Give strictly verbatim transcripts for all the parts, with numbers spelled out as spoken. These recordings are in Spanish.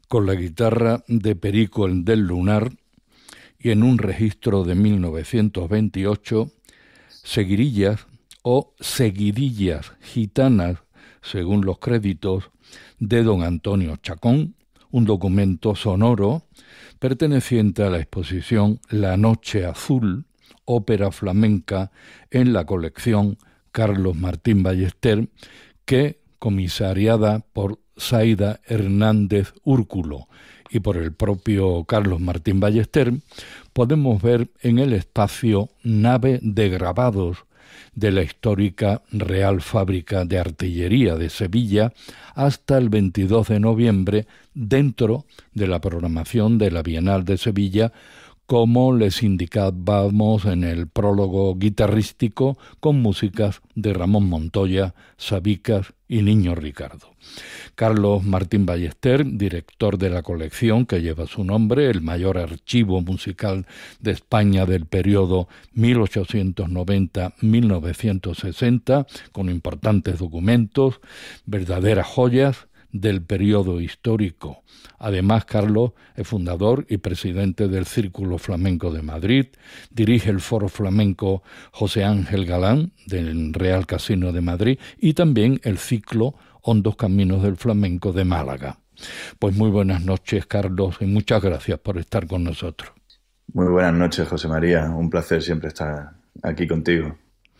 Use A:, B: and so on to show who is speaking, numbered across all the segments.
A: con la guitarra de Perico el del Lunar, y en un registro de mil novecientos veintiocho, Seguirillas o Seguidillas Gitanas, según los créditos, de don Antonio Chacón, un documento sonoro perteneciente a la exposición La Noche Azul, ópera flamenca en la colección Carlos Martín Ballester, que, comisariada por Zaida Hernández Úrculo y por el propio Carlos Martín Ballester, podemos ver en el espacio Nave de Grabados de la histórica Real Fábrica de Artillería de Sevilla hasta el veintidós de noviembre dentro de la programación de la Bienal de Sevilla, como les indicábamos en el prólogo guitarrístico con músicas de Ramón Montoya, Sabicas y Niño Ricardo. Carlos Martín Ballester, director de la colección que lleva su nombre, el mayor archivo musical de España del periodo mil ochocientos noventa a mil novecientos sesenta, con importantes documentos, verdaderas joyas del periodo histórico. Además, Carlos es fundador y presidente del Círculo Flamenco de Madrid, dirige el Foro Flamenco José Ángel Galán del Real Casino de Madrid y también el ciclo Hondos Caminos del Flamenco de Málaga. Pues muy buenas noches, Carlos, y muchas gracias por estar con nosotros.
B: Muy buenas noches, José María. Un placer siempre estar aquí contigo.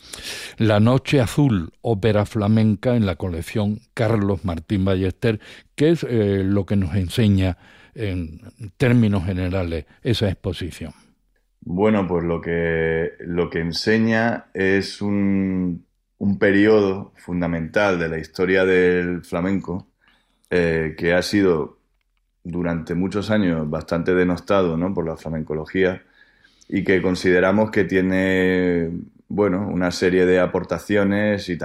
A: La Noche Azul, ópera flamenca en la colección Carlos Martín Ballester, que es eh, lo que nos enseña en términos generales esa exposición.
B: Bueno, pues lo que, lo que enseña es un, un periodo fundamental de la historia del flamenco eh, que ha sido durante muchos años bastante denostado, ¿no?, por la flamencología, y que consideramos que tiene, bueno, una serie de aportaciones y